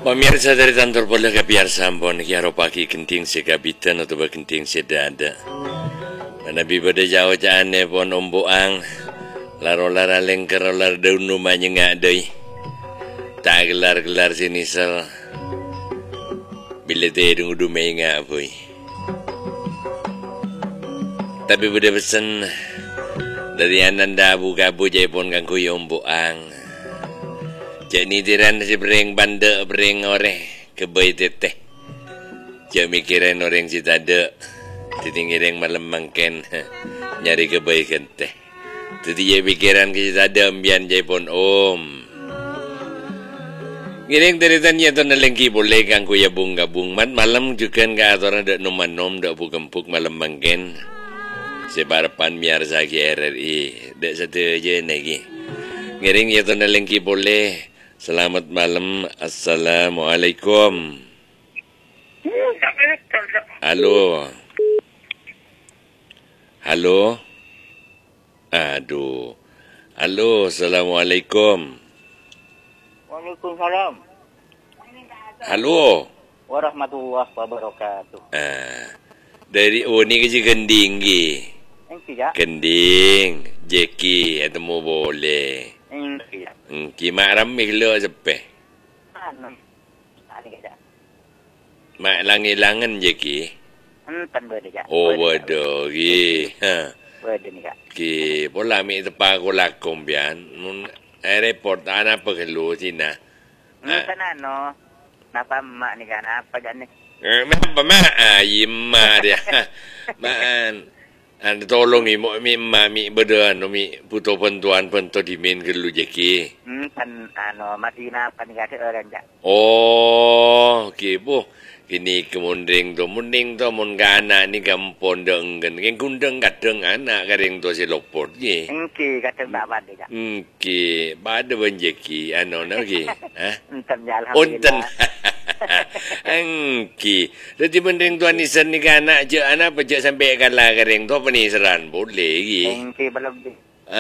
Pemirsa dari Tantor Pola Kapiar Sampon Kiaro pagi kenting sekabitan atau berkenting sedada. Manabi pada jauh caane pon omboang. Laro-lara lengker lar daun rumahnya ngadai. Tak gelar-gelar sinisal. Bila terung dumai ngapui. Tapi pada pesan dari ananda abu-gabu jai pon kangkui omboang. Jadi tiran si bering banda bering oreh kebai teteh. Jangan mikirin orang si tada. Titinggiring malam mangken nyari kebaikan teh. Jadi dia pikiran ke si tada ambian jai pon om. Ngiring teritanya tu nalengki boleh kang kuya bung-gabung mat malam juga ka atoran dak numanom dak pukempuk malam mangken. Sebarapan miar sagi RRI dak satu je lagi. Ngiring ya tu nalengki boleh. Selamat malam. Assalamualaikum. Halo. Halo. Aduh. Halo. Assalamualaikum. Waalaikumsalam. Halo. Warahmatullahi wabarakatuh. Dari ni kerja kending gi. Tidak. Kending. Jeki. Atau mau boleh. Tidak. Mak ramai lo sepe. Mak langilangan je ki. Enten berde jak. Oh bodoh ki. Berde ni kak. Ki pola mi tepa ko lakom pian. Mun report ana apa kelu sina. Enten ano. Napa mak ni kan apa jak ni? Apa mak imma dia. Maan. Tolong mi mami berdoa mi puto pentuan pento dimin kelu je ki. Enten ano mati napa ni kata orang jak. Oh, ki bu. Kini kemunding to mun gana ni gampon denggen. Keng kundeng kadeng anak kareng to si lopot ki. Engki kata tak bade jak. Ki bade benjeki ano na ki. Ha? Enten ya Unten. alhamdulillah. Engki. Jadi mending tuan nisan ni anak je anak pejak sampai kalah kareng to peniseran boleh ki. Engki belum di.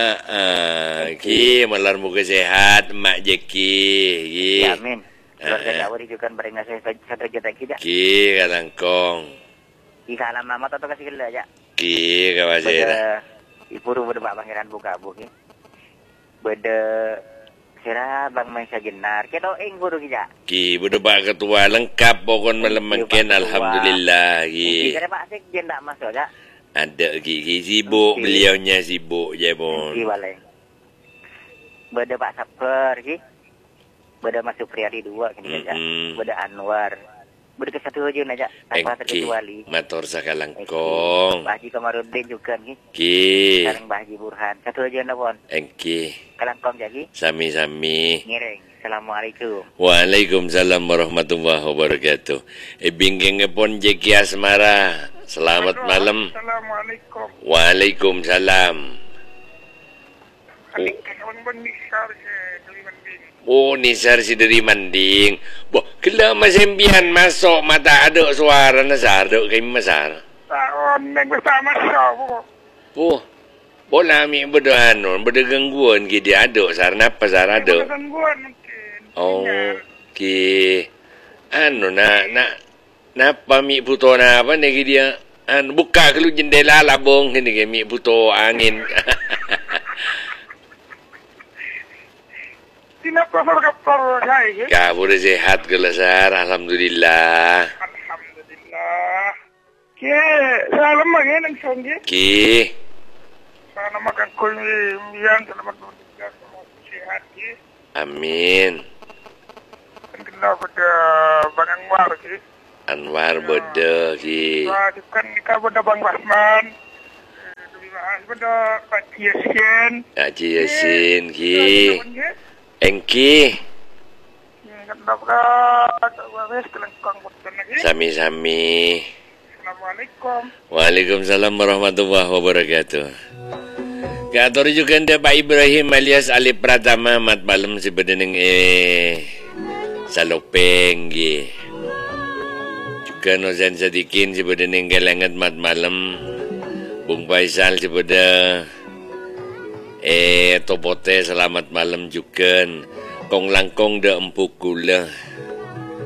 Ki malar muka sehat mak jeki ki. Ya amin. Keluarga awak juga beringat satu juta kita. Ki kalangkong. Di kalam mama atau kasih gila jak. Ki kawasira. Ipuru berde bak pangeran buka buki. Berde sira bang Maisha Genar. Kita ing guru kita. Ki berdebak ketua lengkap pokon malam mangken alhamdulillah ki. Kira Pak Sek dia ndak masuk jak. Ada ki sibuk beliaunya sibuk je pun. Ki balai. Berde Pak Saper ki. Berde masuk Priadi 2 kini jak. Berde Anwar. Berde ke satu aja najak tanpa terkecuali. Mator sakalangkong. Pak Haji Kamarudin juga ki. Ki. Sekarang Pak Haji Burhan. Satu aja ndak pon. Engki. Kalangkong jadi. Sami-sami. Ngiring. Assalamualaikum. Waalaikumsalam warahmatullahi wabarakatuh. Bingking pon Jeki Asmara. Selamat malam. Assalamualaikum. Waalaikumsalam. Adik kawan benisar dari Manding. Oh, nisar si dari Manding. Boh, kela masembian masuk mata ada suara nasar ada kami masar. Tahun yang bersama siapa? Oh, bola mi berdoa gangguan ke dia ada sar napa sar ada. Gangguan mungkin. Oh, ki napa mi puto na apa ni dia buka kelu jendela labong ni ke mi puto angin. Kenapa kapal saya? Ka boleh sehat ke sar alhamdulillah. Alhamdulillah. Ke salam lagi nang songi. Ki Sana makan kuliah selamat bertugas sehat ki. amin. Kenapa pada Bang Anwar ki? Anwar bode ki. Wah, kan nikah pada Bang Rahman. Pada Pak Yasin. Haji Yasin ki. Engki sami-sami. Assalamualaikum. Waalaikumsalam warahmatullahi wabarakatuh. Kator juga anda Pak Ibrahim alias Ali Pratama mat malam si bedeneng salopeng gi. Juga nosan sadikin si bedeneng galangat mat malam. Bung Faisal si beda Topote selamat malam juga. Kong langkong de empuk gula.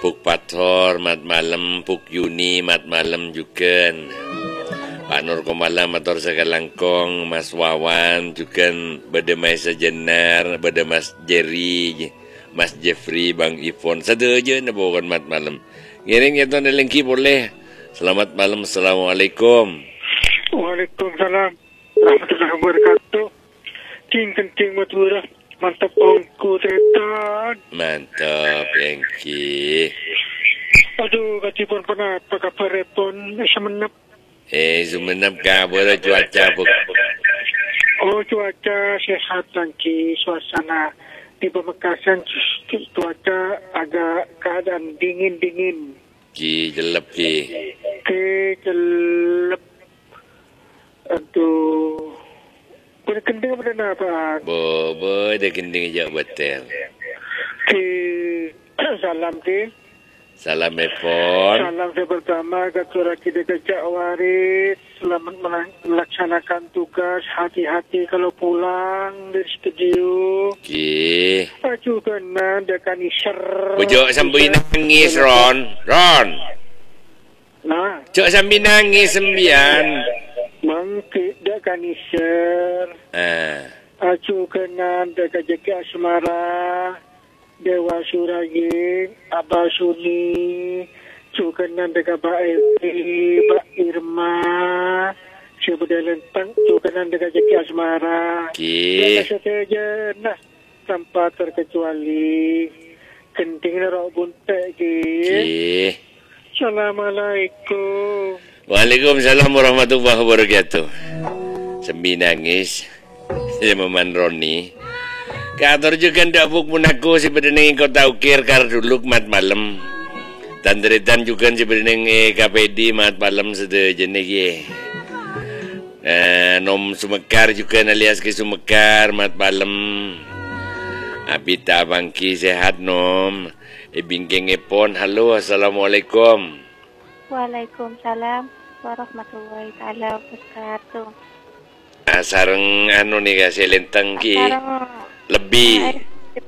Puk Pathor mat malam, Puk Yuni mat malam juga. Pak Nur Komala motor segalangkong, Mas Wawan juga, bade Mas Sejenar, bade Mas Jerry, Mas Jeffrey, Bang Ivon, sadeja na bukan mat malam. Ngiring itu nelengki boleh. Selamat malam, Assalamualaikum. Waalaikumsalam warahmatullahi wabarakatuh. Kencing matura. Mantap ongku tetan. Mantap, Yangki. Aduh, katipun pernah apa kabar repon semenep. Semenep kabar cuaca Puk. Oh, cuaca sehat lagi, suasana di Pamekasan cuaca agak keadaan dingin-dingin. Ki jelep ki. Jelep. Aduh. Boleh kending apa apa? Bo, ada kending je betul. Salam ki. Salam Epon. Salam saya pertama ketua kita Kecak Waris. Selamat melaksanakan tugas. Hati-hati kalau pulang dari studio. Ki. Acu kena dekan iser. Ojo sambil nangis Ron. Nah. Cok sambil nangis sembian. Mangkit dekan iser. Acu kena dekan jeki asmara. Dewa Suragin, Abah Suni, Cukenan dekat Pak Evi, Pak Irma, Siapa Lentang, Cukenan dekat Jeki Asmara. Biasa saja, nah, tanpa terkecuali. Kenting rok buntek, Ki. Assalamualaikum. Waalaikumsalam warahmatullahi wabarakatuh. Sembi nangis, saya meman Roni. Kator juga ndak buk pun aku si bedeneng kota ukir kar dulu mat malam. Dan teritan juga si bedeneng KPD mat malam sede jenegi. Nom Sumekar juga alias ke Sumekar mat malam. Abita bangki sehat nom. Bingkeng epon. Halo, assalamualaikum. Waalaikumsalam warahmatullahi taala wabarakatuh. Sareng anu nih kasih lenteng ki. Lebih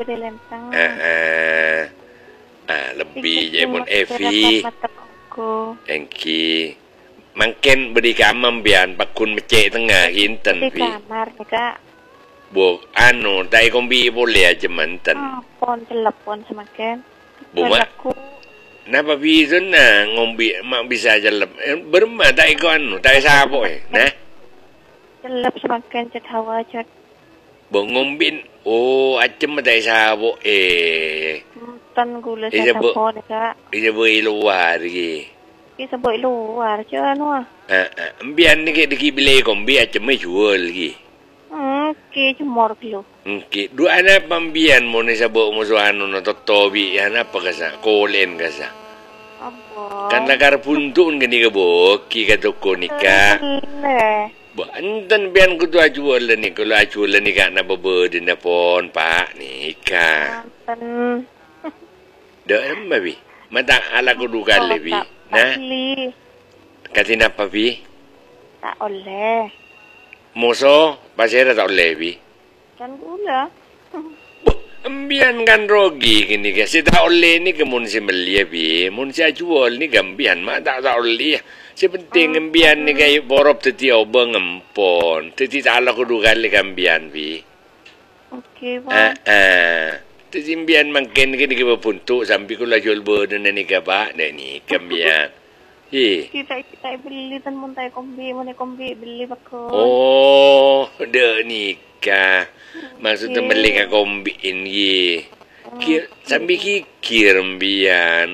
lebih jepun Evi engki mangken beri kamam bian pakun mecek tengah hinten di kamar nika bu anu tai kombi boleh aja manten pon telepon semakin buma napa bisa na ngombi mak bisa aja lep berma tai ko anu tai sabo nah telep semakin cet hawa cet ngombin acem matai sabo tan gula sa tapon ka isabo luar gi isabo luar chứ anu ambian ni ke dikibile kombi acem mai jual gi ke jumor kilo ki dua ana pambian mo ni sabo mo so anu no totobi ana apa kasa kolen kasa apa kan lakar puntun gani ka boki ka toko nika Enten bian ku tu ajual ni kalau ajual ni kan na bebe na pon pak ni ka. Enten. Dah babi. Mata ala ku duga lebi. Nah. Katina apa bi? Tak oleh. Moso pasera tak oleh bi. Kan gula. Ambian kan rogi kini ke. Si tak oleh ni ke mun si melia bi. Mun si ajual ni gambian mak tak oleh. Sepenting ambian ni kayu borop teti obeng empon. Teti tak ku duga le gambian bi. Okey bang. Teti ambian mangken kini ke berpuntuk sampai ku lah jual bodoh ni ke pak ni gambian. Kita beli tan mun tay kombi beli bako. Oh, de nikah. Maksudnya beli ka kombi ini. Sambil kikir mbian.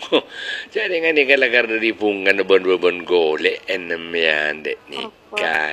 Jadi ngani kalau dari pungan bon golek enem yan dek nikah.